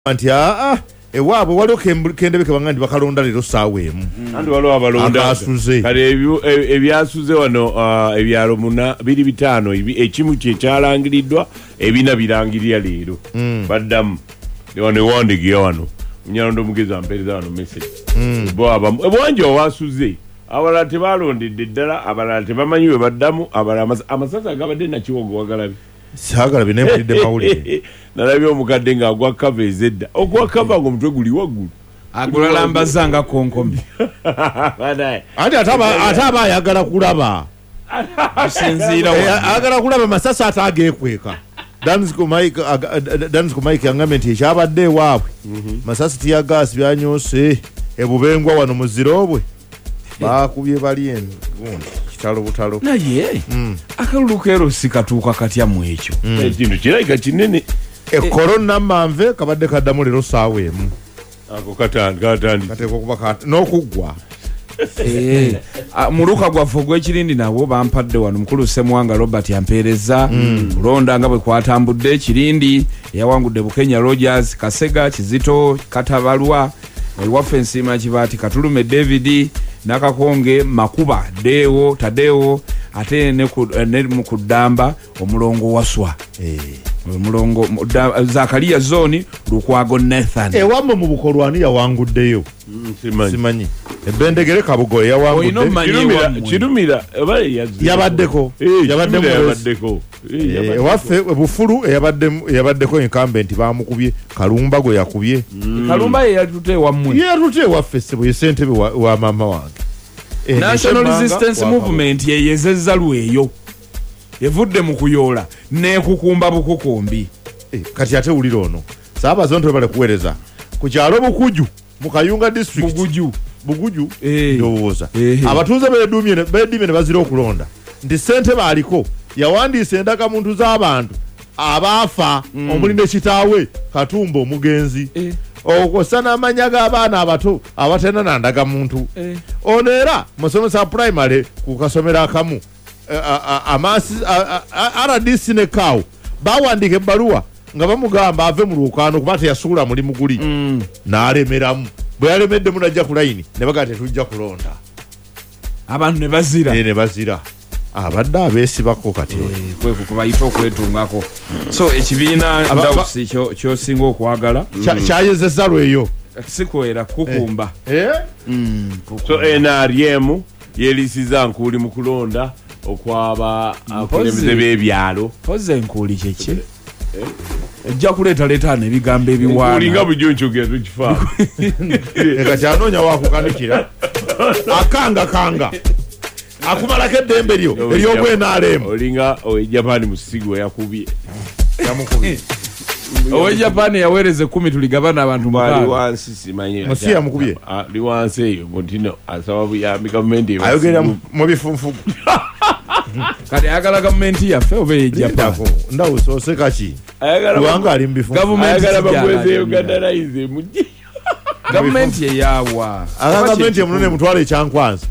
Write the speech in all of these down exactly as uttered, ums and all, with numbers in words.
anti a ewaabwe waliwo kendebeke bangandi bakalonda leero saawa emu andi waliwo abalonda kale ebyasuze wano ebyalo muna biri bitaano ekimu kyekyalangiriddwa ebina birangirira leero baddamu wano ewandigiya wano munyalondo omugezi ampeereza wano message bwanje owasuze abalala tebalondedde ddala abalala tebamanyi we baddamu abalala amasasa agabadde nakiwogo wagalabi saagala binempulidde mawulire nalabye omukadde ng'agwa kava ezedda ogwa kava ng'omutwe guli waggulu agulalambaza nga konkomi anti ate aba ayagala kulaba sinziira ayagala kulaba masasi ate ageekweka danis ku mike yangambye nti ekyabadde ewaabwe masasi tiyagaasi byanyose ebubengwa wano muziroobwe bakubye bali engundi kitalo butalo naye akalulu keero sikatuuka katya mu ekyo ekintu kirabika kinene ekorona manve kabadde kaddamu leero saawa emu ako katandi kateekwa okuba n'okuggwa muluka gwaffe ogw'ekirindi nabwo bampadde wano mukulu Ssemwanga Robert yampeereza kulonda nga bwe kwatambudde ekirindi eyawangudde Bukenya Rogers Kasega Kizito Katabalwa ewaffe Nsima Kibaati Katulume David Nakakonge Makuba Dewo Tadewo ate ne mu kuddamba omulongo waswa omulongo Zakaria Zoni Lukwago Nathan ewamwe mu bukolwani yawanguddeyo simanyi ebendegere Kabugo yawangudde kirumira yabaddeko yabaddeko ewaffe bufulu eyabaddeko incumbent bamukubye Kalumba gwe yakubye Kalumba ye yatute wammwe ye yatute waffe sebo ye ssentebe wa mama wange National Resistance Movement ye yezezza lweyo evudde mu kuyoola nekukumba bukukumbi kati ate ulira ono saaba zonto bale kuweereza ku kyalo Bukuju mu Kayunga district Buguju Buguju ndowooza abatuuze beedumye beedimye ne bazira okulonda nti ssente baaliko yawandiisa endaka muntu z'abantu abaafa omulinde kitaawe Katumba omugenzi okosa n'amanya g'abaana abato abatenda nandaga muntu ono era musomesa primary ku kasomero akamu amasi R D C ne kawo bawandika ebbaluwa nga bamugamba ave mu lwokaano kuba teyasuula mulimu guli n'alemeramu bwe yalemedde munajja ku layini ne bagaa tetujja kulonda abantu ne bazira ne bazira abadde abeesibako kati kwekukubayita okwetungako so ekibiina ndawusi kyosinga okwagala kyayezeza lweyo sikwera kukumba so N R M yerisiza nkuuli mu kulonda okwaba akulembeze b'ebyalo poze enkuuli kyeki ejja kuleeta leetaano ebigambo ebiwaana olinga bujo nkyogera tukifaa eka kyanoonya wakukanikira akanga kanga akumalako eddembe lyo ery'obwenaalemu olinga owejapani musigo yakubye yamukubye owejapani yaweereza ekkumi tuligabana abantu mukaaga wansi simanyi musi yamukubye ali wansi eyo mutino asaba buyambi gavumenti ayogerera mu bifunfugu kati ayagala gavumenti yaffe oba eyejapani ndawusa oseka ki kubanga ali mu bifunfugu ayagala bagweze Uganda Rise mujje gavumenti eyaawa aga gavumenti emunone mutwala ekyankwanza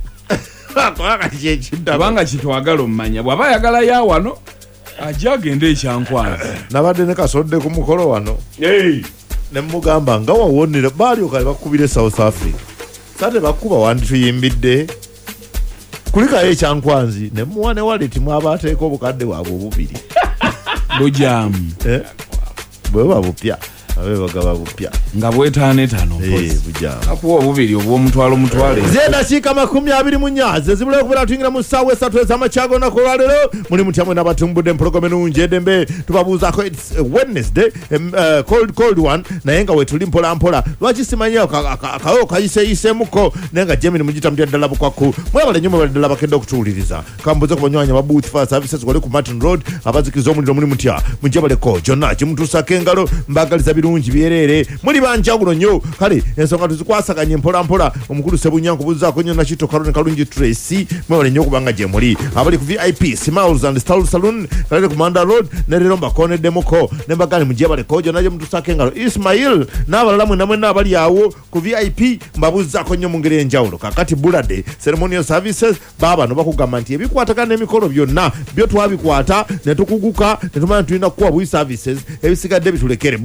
kubanga kitwagala omumanya bw'aba ayagala ya wano ajja agenda ekyankwanza nabadde ne kasodde ku mukolo wano ne mugamba nga wawonera baalyoka bakubire South Africa sate bakuba wandituyimbidde kulikayo ekyankwanzi ne muwa ne waleti mwabateeka obukadde bwabwe obubiri bujamu bwe babupya abe bagaba bupya nga bwetaano etaano akuwa obubiri obw'omutwalo omutwale zedakiika makumi abiri mu nnya ze zibulayo okubeera tuyingira mu ssaawa esatu ez'amakyago olunaku olwaleero muli mutyamwe n'abatumbudde empologoma ennungi edembe tubabuuzaako Wednesday cold cold one naye nga wetuli mpola mpola lwaki simanyiyo akawo kayiseeyiseemuko naye nga Gemini mugita mutya ddala bukwaku mwebale nnyo mwebale ddala bakedde okutuwuliriza kambuze ku banywanyi aba Booth Fire Services wali ku Martin Road abazikiza omuliro muli mutya mujabaleko gyonna kimutuusako engalo mbagaliza birungi byerere muli banjawulo nnyo kale ensonga tuzikwasaganye mpola mpola omukulu Sebunyanku buzaako nnyo nakito Kalone Kalungi Tracy mwebale nnyo okubanga gye muli abali ku V I P Smiles and Style Saloon kalere ku Manda Road ne leero mbakoneddemuko ne mbagale mujabaleko gyonna gye mutuusako engalo Ismail n'abalala mwena mwena abali awo ku V I P mbabuzaako nnyo mu ngeri enjawulo kakati Bulade Ceremonial Services baabano bakugamba nti ebikwatagana n'emikolo byonna byo twabikwata ne tukuguka ne tumanya tulina kukuwa bui services ebisigadde bitulekere Bulade Ceremonial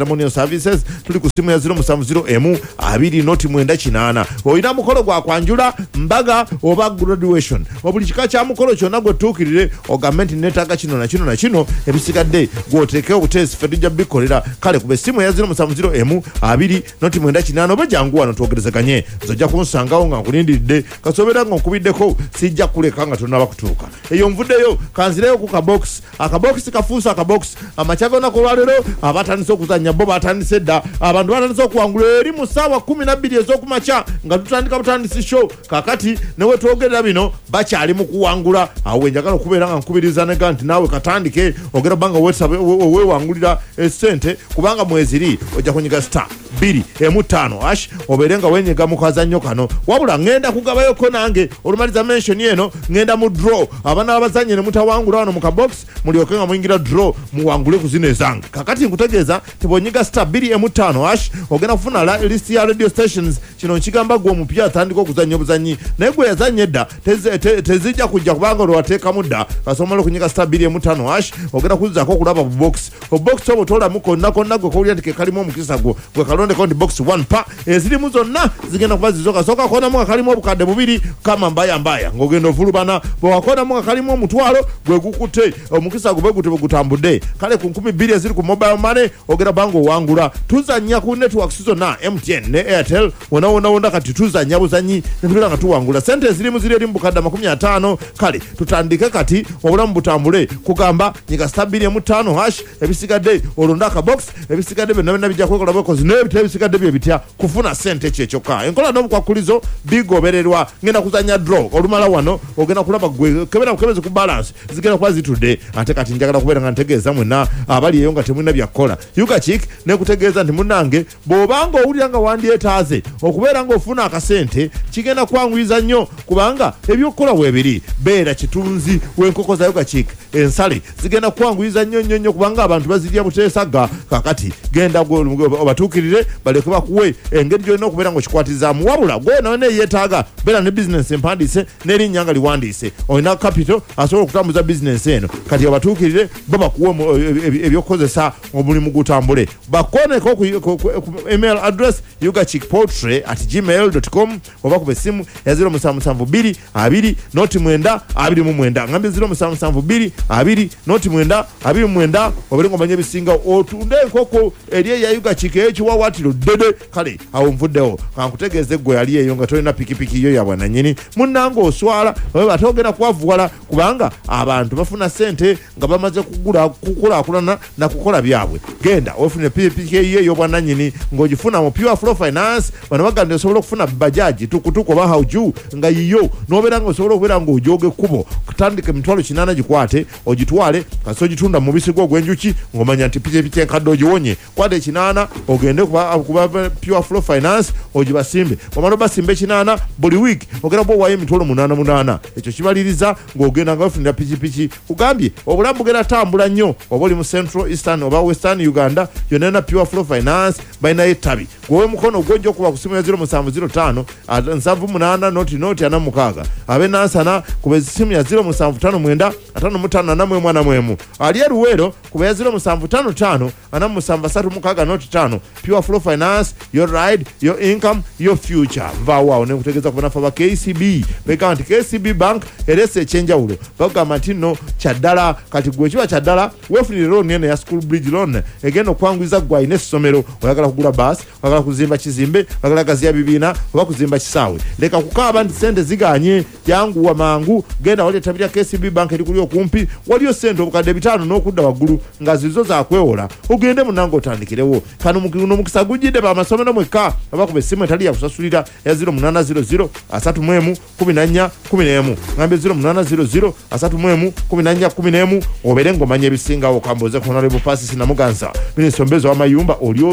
Matrimonial Services tuli ku simu ya zero seven zero M abiri noti mwenda kinana oyina mukolo gwa kwanjula mbaga oba graduation obuli kika kya mukolo kyonna gwetuukirire ogamenti netaga kino na kino na kino ebisigadde gwoteke obutesi fedija bikolera kale ku simu ya zero seven zero M abiri noti mwenda kinana obajangu wano twogerezaganye zojja kunsangawo nga nkulindiridde kasobera nga nkubiddeko sijja kuleka nga tonnaba kutuuka eyo nvuddeyo kanzireyo ku kabox akabox kafuusa akabox amachago na kolwalero abatandise okuzanya bo batandise dda abantu batandise okuwangula eri mu ssaawa kumi na bbiri ez'okumakya nga tutandika butandisi show kakati newe twogerera bino bakyali mu kuwangula awo enjagala okubeera nga nkubiriza nega nti naawe katandike ogera banga weewangulira essente kubanga mweziri ojja kunyiga star biri emu tano ash oberenga wenyega mu kazannyo kano wabula ngenda kugabayoko nange olumaliza mention yeno ngenda mu draw abana abazanye ne mutawangula wano mu kabox mulioke nga mwingira draw muwangule kuzine zange kakati nkutegeeza tibonyiga star biri emu tano ash ogenda kufuna la list ya radio stations kino nkigamba gwo mupya atandika okuzanya obuzanyi naye gwe yazanye dda tezijja kujja kubanga olwateeka mudda kasomalo kunyiga star biri emu tano ash ogenda kuzzako okulaba mu box obox obo tolamu konna konna gwe kawulira nti kekalimu omukisa gwo gwe kalondeko ndi box one pa ezirimu zonna zigenda kuba zizoka soka konamu nga kalimu obukadde bubiri kama mbaya mbaya ng'ogenda ovulubana bwewakonamu nga kalimu omutwalo gwe gukutte omukisa gwe gute gutambudde kale ku nkumi bbiri eziri ku mobile money ogenda banga owangula tuzannya ku networks zonna M T N ne Airtel wona wona wona kati tuzannya buzanyi nebitula nga tuwangula sente ezirimu ziri eri mu bukadde makumi ataano kale tutandike kati obulamu butambule kugamba nyiga star biri emu tano hash ebisigadde olonda akabox ebisigadde byonna byonna bijja kwekola bwekozi n'ebitabo ebisigadde bye bitya kufuna sente kyekyoka enkola n'obukwakulizo bigobererwa ngenda kuzanya draw olumala wano ogenda kulaba gwe kebera kukebeze ku balance zigenda kuba zitudde ate kati njagala kubeera nga ntegeeza mwena abali eyo nga temulina byakukola yugachik nekutegeeza nti munnange bw'obanga owulira nga wandyetaaze okubeera ng'ofuna akasente kigenda kwanguyiza nnyo kubanga ebyokukola weebiri beera kitunzi w'enkoko za yugachik ensale zigenda kwanguyiza nnyo nnyo nnyo kubanga abantu bazirya buteesaga kakati genda obatuukirire baleke bakuwe engeri gyolina okubeera ng'okikwatizaamu wabula gwe nawe neyeetaaga beera ne bizinensi empandiise n'erinnya nga liwandiise olina capital asobola okutambuza bizinensi eno kati obatuukirire bo bakuwe ebyokukozesa omulimu gutambule bakoneko ku email address yugachikpoultry at gmail dot com oba ku bessimu ya zero seven seven two abiri noti mwenda abiri mu mwenda ngambye zero seven seven two abiri noti mwenda abiri mu mwenda oberenga omanye ebisinga otunde enkoko eri ya yugachik ekiwawatiro dede kale awo nvuddewo kankutegeeze gwe yali eyo nga tolina pikipiki yo yabwana nyini munnanga oswala ate ogenda kuwavuwala kubanga abantu bafuna sente nga bamaze kugula kukulaakulana na kukola byabwe genda ofune pikipiki eyo bwana nyini ng'ogifuna mu Pure Flow Finance bano baganda osobola okufuna bajaji tukutuku oba hauju nga yiyo n'obeera nga osobola okubeera ng'ojooga ekkubo kutandika emitwalo kinaana gikwate ogitwale kasi ogitunda mu mubisi gwo ogw'enjuki ng'omanya nti pikipiki enkadde ogiwonye kwate ekinaana ogende kuba, kuba Pure Flow Finance ogibasimbe omala obasimba ekinaana buli week ogenda bwowaayo emitwalo munaana munaana ekyo kibaliriza ng'ogenda nga wefunira pikipiki kugambye obulamu bugenda tambula nnyo oba oli mu Central Eastern oba Western Uganda yonna na Pure Flow Finance balinayo ettabi gwewe mukono ogwojja okuba ku simu ya zero seven zero five nsanvu munaana noti noti ana mukaaga abe nansana kuba simu ya zero seven five nine atano mutano ana mwemu ana mwemu ali eruwero kuba ya zero seven five five ana musanvu asatu mukaaga noti tano Pure Flow Finance your ride your income your future mvaawo ne kutegeeza kubona fa ba K C B beka nti K C B Bank erese ekyenjawulo bagamba nti nno kyaddala kati gwe kiba kyaddala wefunire loan eno ya school bridge loan egenda okwanguyiza gwe ayina essomero oyagala kugula baasi oyagala kuzimba kizimbe oyagala gaziya bibiina oba kuzimba kisaawe leka kukaaba nti sente ziganye janguwa mangu genda wali ettabi lya K C B Bank erikuli okumpi waliyo sente obukadde bitaano n'okudda waggulu nga zizo zakwewola ogende munange otandikirewo kano n'omukisa gujjidde bamasomero mwekka oba kuba essimu etali yakusasulira ya zero eight zero zero asatu mwemu kumi na nnya kumi n'emu ngambe zero eight zero zero asatu mwemu kumi na nnya kumi n'emu obeere ng'omanya ebisingawo kamboze ku Honorable Pacis Namuganza minisita ombeezi w'amayumba oli otya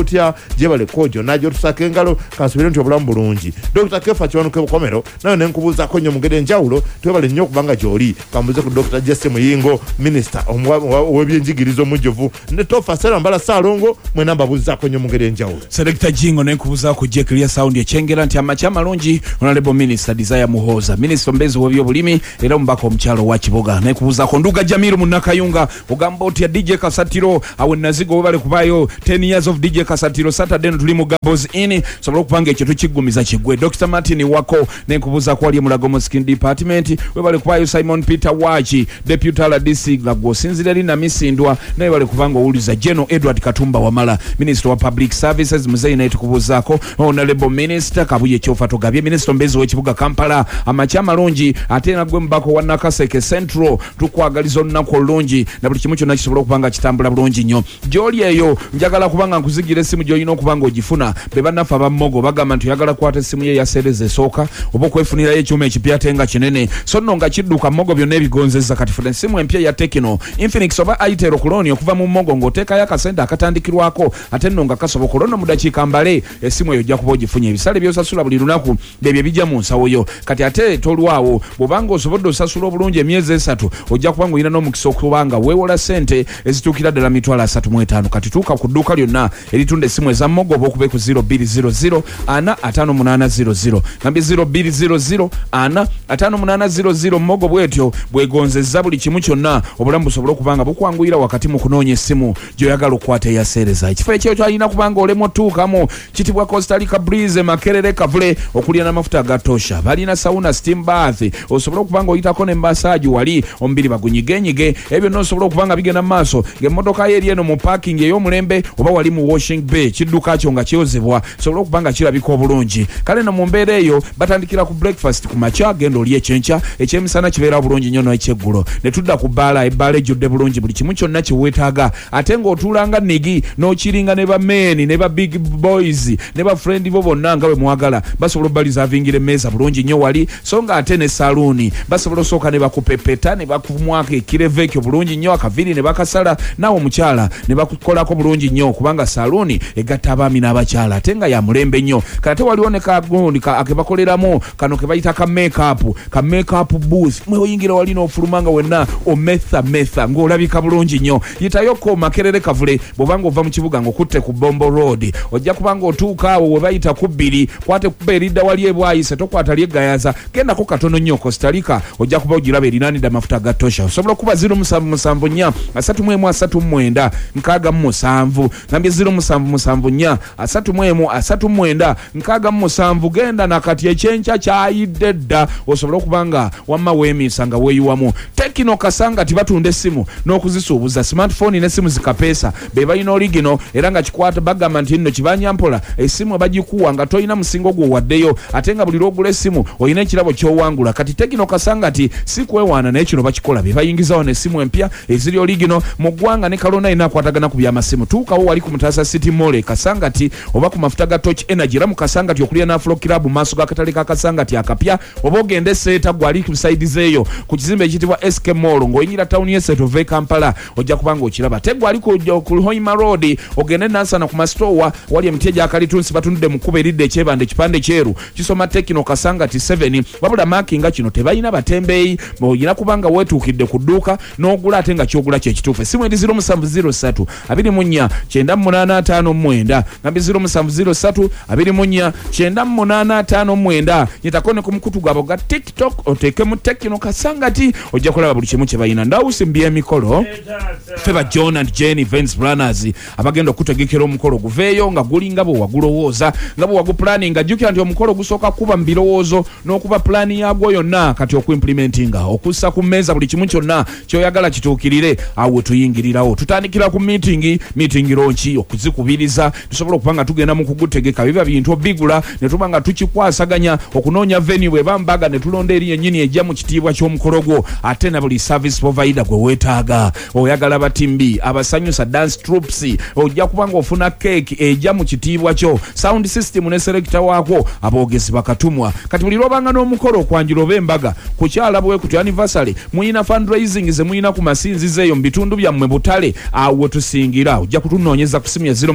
jebale kojo najo tusaka engalo kasubire nti obulamu bulungi Doctor Kefa Kiwanuka Bukomero nayo nenkubuzaako nnyo mu ngeri enjawulo twebale nnyo okubanga gy'oli kambuze ku Doctor Jesse Muyingo Minister ow'ebyenjigiriza omujjuvu ne Tofa Sera Mbala Saalongo mwena mbabuzaako nnyo mu ngeri enjawulo Selector Jingo nenkubuzaako Jack Clear Sound ekyengera nti amacha malungi Honorable Minister Desire Muhoza Minister mbezi w'ebyobulimi era omubaka omukyalo wa Kiboga nenkubuzaako Nduga Jamiru Munakayunga ogamba oti ya D J Kasatiro awe nazigo webale kubayo ten years of D J Kasatiro Saturday no tuli mu Gabos in sobola okupanga ekyo tukigumiza kigwe Doctor Martin Wako nenkubuzaako ali mulago mu Skin Department webale kubayo Simon Peter Wachi Deputy Ala D C Glago sinzirali na misindwa naye bale kubanga uliza General Edward Katumba Wamala Minister wa Public Services Muzei na tukubuzaako Honorable Minister Kabuye Chofa Togabye Minister mbezi w'ekibuga Kampala amachama longi ate nagwe mbako wa Nakaseke Central tukwagaliza olunaku olungi na buli kimu kyonna kisobola okubanga kitambula bulungi nnyo gy'oli eyo njagala kubanga nkuzigira essimu gy'olina okubanga ogifuna be bannaffe abammogo bagamba nti oyagala kukwata essimu ye yaseereza esooka oba okwefunirayo ekyuma ekipya ate nga kinene so nno nga kidduka mmogo byonna ebigonzezza kati funa essimu empya ya Tekino Infinix oba Itel kuloni okuva mu mmogo ng'oteekayo akasente akatandikirwako ate nno nga kasoboka olona mu dakiika mbale essimu eyo ojja kuba ogifunye ebisale by'osasula buli lunaku byebyo bijja mu nsawo yo kati ate tolwawo bw'obanga osobodde osasula obulungi emyezi esatu ojja kubanga olina n'omukisa okubanga weewola ssente ezituukira ddala mitwalo asatu mu etaano kati tuuka ku dduuka lyonna eritunda essimu eza mmogo oba okube ku zero bbiri zero zero ana ataano munaana zero zero nambye zero bbiri zero zero ana ataano munaana zero zero mmogo bwetyo bwegonzezza buli kimu kyonna obulamu busobole okubanga bukwanguyira wakati mu kunoonya essimu gy'oyagala okukwata eyaseereza ekifo ekyo kyalina kubanga olemu otuukamu kitibwa Costa Rica Breeze Makerere Kavule okulya n'amafuta agatosha balina sauna steam bath osobola okubanga oyitako ne massage wali omubiri bagunyigenyige ebyo n'osobola okubanga bigenda mu maaso ng'emmotoka ye eri eno mu parking ey'omulembe oba wali mu washing bay kidduka kyo nga kyozebwa sobola okubanga kirabika obulungi kale no mu mbeera eyo batandikira ku breakfast ku makya genda oli ekyenkya ekyemisana kibeera bulungi nnyo n'ekyeggulo ne tudda ku bbaala ebbaala ejjudde bulungi buli kimu kyonna kiweetaaga ate ng'otuulanga nigi n'okiringa ne bameeni ne ba big boys ne ba friend bo bonna nga bwe mwagala basobola obbalizavingira emmeeza bulungi nnyo wali so nga ate ne saluuni basobola osooka ne bakupepeta ne bakumwako ekireve ekyo bulungi nnyo akaviri ne bakasala naawe omukyala ne bakukolako bulungi nnyo kubanga saluuni egatta abaami n'abakyala ate nga ya mulembe nnyo kale ate waliwo ne kagundi ke bakoleramu kano ke bayita ka makeup ka makeup booth mwe oyingira wali n'ofuluma nga wenna ometha metha ng'olabika bulungi nnyo yitayoko Makerere Kavule bw'obanga ova mu kibuga ng'okutte ku Bombo Road ojja kubanga otuuka awo we bayita ku bbiri kwate kuba eridda wali ebwayise tokwata lyegayaza gendako katono nnyo Costa Rica ojja kuba ogiraba erinaanidde amafuta gatosha osobola okuba zero musanvu musanvu nnya asatu mu emu asatu mu mwenda nkaaga mu musanvu nambye zero musanvu musanvu nnya asatu mu emu asatu mu mwenda nkaaga mu musanvu genda nakati ekyenkya kyayidde dda osobola okubanga wamma weemiisa nga weeyiwamu Tekino kasanga tibatunda essimu n'okuzisuubuza smartphone n'essimu zikapeesa be balina origino era nga kikwata bagamba nti nno kibanyampola essimu abagikuwa nga toyina musingo gwo waddeyo ate nga buli lwogula essimu olina ekirabo ky'owangula kati Tekino kasanga ti si kwewaana naye kino bakikola be bayingizawo n'essimu empya eziri origino mu ggwanga ne kalona ina akwatagana ku byamasimu tuukawo wali ku Mutasa City Mall kasanga ti oba ku mafuta ga Torch Energy era mu kasanga ti okulya n'Afro Club mu maaso g'akatale ka kasanga ti akapya oba ogende seeta gwali ku side zeeyo ku kizimbe ekitibwa S K Mall ng'oyingira tawuni y'Eseto ve Kampala ojja kubanga okiraba te gwali ku Hoima Road ogende nansana ku masitowa wali emiti egyakalitunsi batundudde mu kkuba eridde ekyebande ekipande kyeru kisoma Tekino kasanga ti seven wabula maakinga kino tebalina batembeeyi oyina kubanga weetuukidde ku dduuka n'ogula ate nga kyogula kyekituufu essimu eri zero musanvu zero ssatu abiri mu nnya kyenda mu munaana ataano mu mwenda nambye zero musanvu zero ssatu abiri mu nnya kyenda mu munaana ataano mu mwenda nyitako ne ku mukutu gwabo ga TikTok oteekemu Tekino kasanga ti ojja kulaba buli kimu kye balina ndawusimbi emikolo feba John and Jane Events Planners abagenda okutegekera omukolo guveeyo nga gulinga bwe wagulowooza nga bwe wagupulaninga jjukira nti omukolo gusooka kuba mu birowoozo n'okuba pulaani yaagwo yonna kati okuimplementinga okussa ku mmeeza buli kimu kyonna ky'oyagala kituukirire awo tuyingirirawo tutandikira ku meeting meeting ronki okuzikubiriza tusobola okuba nga tugenda mu kugutegeka biba bintu obigula ne tuba nga tukikwasaganya okunoonya venue bwe bambaga ne tulonda eri yennyini ejja mu kitiibwa ky'omukolo gwo ate na buli service provider gwe weetaaga oyagala batimbi abasanyusa dance troops ojja kuba nga ofuna cake ejja mu kitiibwa kyo sound system ne selector waakwo aboogezi bakatumwa kati buli lwobanga n'omukolo okwanjula oba embaga kukyala bwe ku anniversary muyina fundraising ze muyina ku masinzizo eyo mu bitundu byammwe butale awo tusingira ojja kutunoonyeza ku simu ya zero musanvu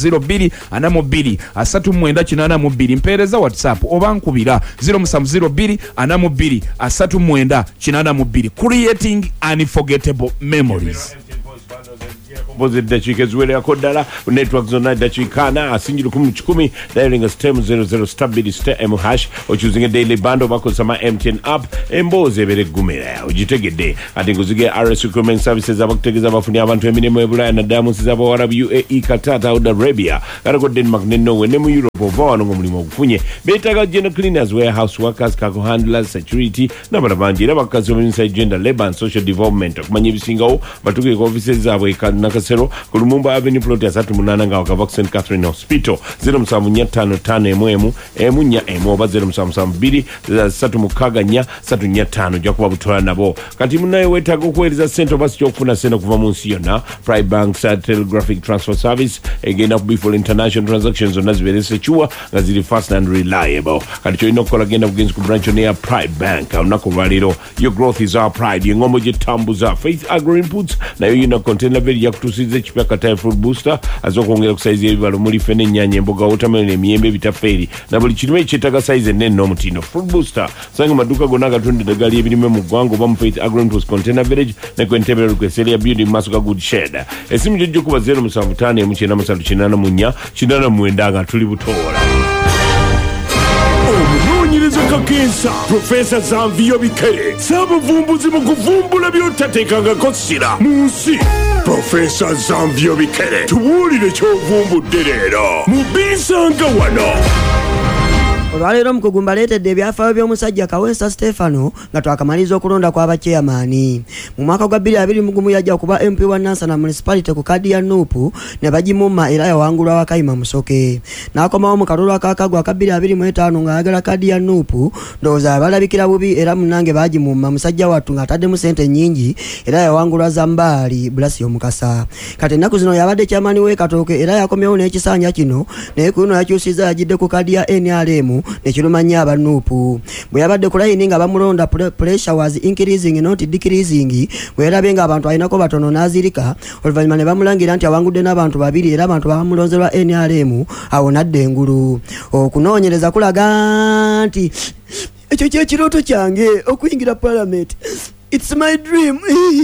zero bbiri ana mu bbiri asatu mu mwenda kinaana mu bbiri mpeereza WhatsApp oba nkubira zero musanvu zero bbiri ana mu bbiri asatu mu mwenda kinaana mu bbiri creating unforgettable memories. Boze dakiika eziwererako ddala network zonna dakiika ana asingira lukumi kikumi dialing stem zero zero star bbiri star m hash okyuzinga daily bando bakozesa ma M T N app emboozi ebeera eggumira ogitegedde ate ngozige R S Recruitment Services abakutegeeza abafuni abantu emirimu e Bulaya naddala mu nsi z'Abawarabu U A E Qatar Saudi Arabia katako Denmark ne Norway ne mu Europe ova wano ng'omulimu ogufunye beetaaga general cleaners warehouse workers cargo handlers security n'abalala bangi era bakazi inside gender labour and social development okumanya ebisingawo batuuke ku offices zaabwe nakasero ku Lumumba Avenue plot ya tatu munana nga wakava Saint Catherine Hospital zero musanvu nnya ttaano ttaano emu emu emu nnya emu oba zero musanvu musanvu bbiri ssatu mukaaga nnya ssatu nnya ttaano ojja kuba butwala nabo kati munaye weetaaga okuweereza ssente oba si kyokufuna ssente okuva mu nsi yonna Pride Bank Telegraphic Transfer Service egenda ku before international transactions zonna zibeere sekiwa nga ziri fast and reliable kati kyolina okukola genda bugenzi ku branch neya Pride Bank olunaku lwaleero your growth is our pride yengombo gyetambuza Faith Agro Inputs nayo yina container beri yakutusiza ekipya Kataya Fruit Booster azokwongera ku size y'ebibalo muli ffene ennyanya emboga watermelon emiyembe ebitafeeri na buli kirumu ekyetaaga size ennene n'omutindo Fruit Booster sanga maduuka gonna agatunda eddagala ebirime mu ggwanga oba mu Faith Agro Inputs Container Village ne ku Entebbe Road ku Eseria Building maaso ga Good Shed esimu gyojja kuba zero musanvu ttaano emu kyenda musatu kinaana mu nnya kinaana mu mwenda nga tuli butoola. Omunoonyereza kakensa Profesa Zanvio Bikere saabavumbuzi mu kuvumbula by'otateekangako ssira mu nsi. Profesa Zanvio Bikere tuwulire ky'ovumbudde leero mu Bisanga wano. Olwaleero mukugumba leetedde ebyafaayo by'omusajja Kawensa Stefano nga twakamaliza okulonda kw'abakyeyamaani mu mwaka gwa bbiri abiri mu gumu yajja okuba M P wa Nansana Municipality ku kadi ya Nuupu ne bagimumma era yawangulwa Wakayima Musoke n'akomawo mu kalulu akaakaggwa aka bbiri abiri mu etaano ng'ayagala kadi ya Nuupu ndowooza balabikira bubi era munnange baagimumma musajja wattu ng'ataddemu ssente nnyingi era yawangulwa Zambaali Blasio Mukasa kati ennaku zino yabadde kyamaani w'e Katooke era yakomyewo n'ekisanja kino naye ku luno yakyusizza yagidde ku kadi ya N R M nekirumanya aba Nuupu bwe yabadde ku layini nga bamulonda pressure was increasing not decreasing bwe yalabe nga abantu alinako batono n'azirika oluvannyuma ne bamulangira nti awangudde n'abantu babiri era abantu bamulonzerwa N R M awo nadda engulu okunoonyereza kulaga nti ekyo kyekirooto kyange okuyingira parliament it's my dream.